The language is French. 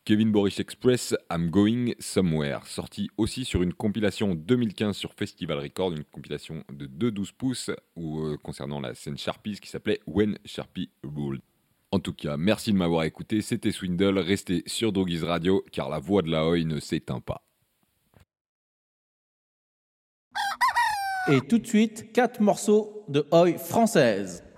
Kevin Boris Express, I'm Going Somewhere, sorti aussi sur une compilation 2015 sur Festival Record, une compilation de 2-12 pouces concernant la scène Sharpies qui s'appelait When Sharpie Ruled. En tout cas, merci de m'avoir écouté, c'était Swindle, restez sur Drogies Radio car la voix de la Oi ne s'éteint pas. Et tout de suite, 4 morceaux de Oi française.